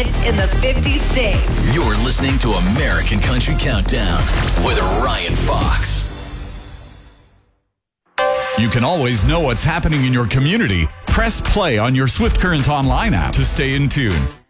hits in the 50 states. You're listening to American Country Countdown with Ryan Fox. You can always know what's happening in your community. Press play on your Swift Current Online app to stay in tune.